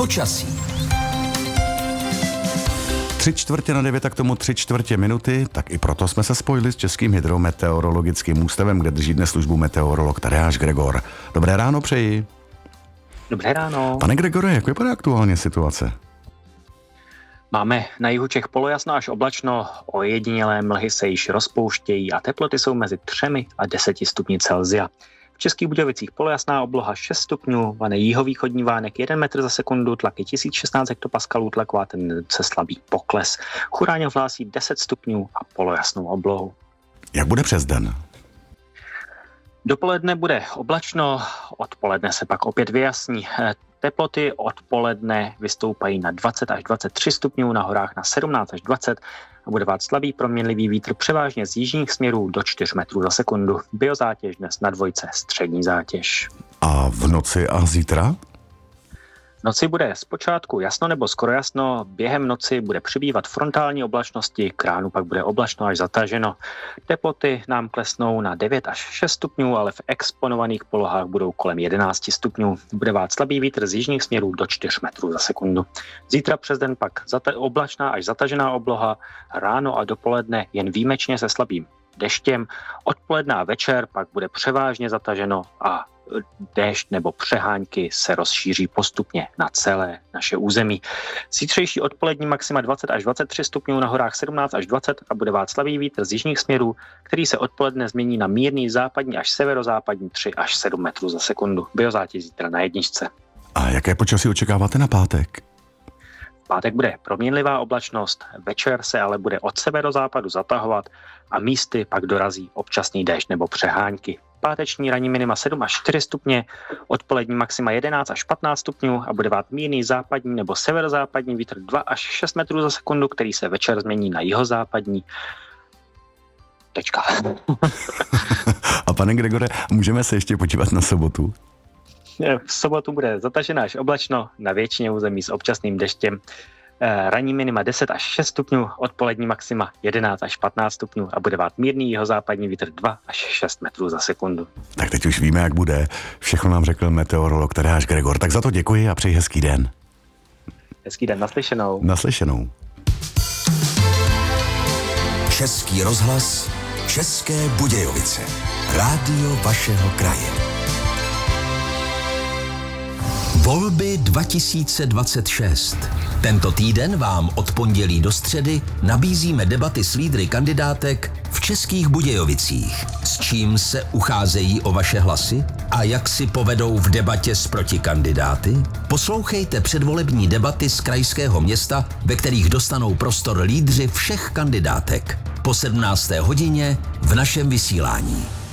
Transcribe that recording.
Počasí. 8:45, tak tomu 3/4 minuty, tak i proto jsme se spojili s Českým hydrometeorologickým ústavem, kde drží dnes službu meteorolog Tadeáš Gregor. Dobré ráno přeji. Dobré ráno. Pane Gregore, jak vypadá aktuálně situace? Máme na jihu Čech polojasno až oblačno, ojedinělé mlhy se již rozpouštějí a teploty jsou mezi 3 a 10 stupni Celsia. V Českých Budějovicích polojasná obloha 6 stupňů, vane jihovýchodní vánek 1 metr za sekundu, tlak je 1016 hektopaskalů, tlaková tendence slabý pokles. Churáňov hlásí 10 stupňů a polojasnou oblohu. Jak bude přes den? Dopoledne bude oblačno, odpoledne se pak opět vyjasní. Teploty odpoledne vystoupají na 20 až 23 stupňů, na horách na 17 až 20 a bude vát slabý proměnlivý vítr převážně z jižních směrů do 4 metrů za sekundu. Biozátěž dnes na 2, střední zátěž. A v noci a zítra? V noci bude zpočátku jasno nebo skoro jasno, během noci bude přibývat frontální oblačnosti, k ránu pak bude oblačno až zataženo. Teploty nám klesnou na 9 až 6 stupňů, ale v exponovaných polohách budou kolem 11 stupňů. Bude vát slabý vítr z jižních směrů do 4 metrů za sekundu. Zítra přes den pak oblačná až zatažená obloha, ráno a dopoledne jen výjimečně se slabým deštěm. Odpoledne a večer pak bude převážně zataženo a déšť nebo přehánky se rozšíří postupně na celé naše území. Zítřejší odpolední maxima 20 až 23 stupňů, na horách 17 až 20 a bude vát slabý vítr z jižních směrů, který se odpoledne změní na mírný západní až severozápadní 3 až 7 metrů za sekundu. Biozátěž zítra na 1. A jaké počasí očekáváte na pátek? V pátek bude proměnlivá oblačnost, večer se ale bude od severozápadu zatahovat a místy pak dorazí občasný déšť nebo přehánky. Páteční ranní minima 7 až 4 stupně, odpolední maxima 11 až 15 stupňů a bude vát mírný západní nebo severozápadní vítr 2 až 6 metrů za sekundu, který se večer změní na jihozápadní. Tečka. A pane Gregore, můžeme se ještě podívat na sobotu? V sobotu bude zatažená až oblačno, na většině území s občasným deštěm. Ranní minima 10 až 6 stupňů, odpolední maxima 11 až 15 stupňů a bude vát mírný jihozápadní vítr 2 až 6 metrů za sekundu. Tak teď už víme, jak bude. Všechno nám řekl meteorolog Tadeáš Gregor. Tak za to děkuji a přeji hezký den. Hezký den, naslyšenou. Naslyšenou. Český rozhlas, České Budějovice. Rádio vašeho kraje. Volby 2026. Tento týden vám od pondělí do středy nabízíme debaty s lídry kandidátek v Českých Budějovicích. S čím se ucházejí o vaše hlasy a jak si povedou v debatě s protikandidáty? Poslouchejte předvolební debaty z krajského města, ve kterých dostanou prostor lídři všech kandidátek. Po 17. hodině v našem vysílání.